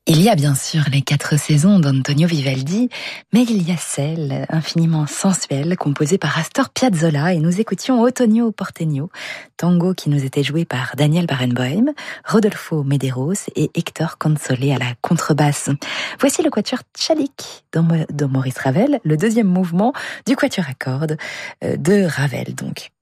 Il y a bien sûr les 4 saisons d'Antonio Vivaldi, mais il y a celle infiniment sensuelle composée par Astor Piazzolla, et nous écoutions Otoño Porteño, tango qui nous était joué par Daniel Barenboim, Rodolfo Medeiros et Hector Consolé à la contrebasse. Voici le quatuor Tchalik de Maurice Ravel, le deuxième mouvement du quatuor à cordes de Ravel donc.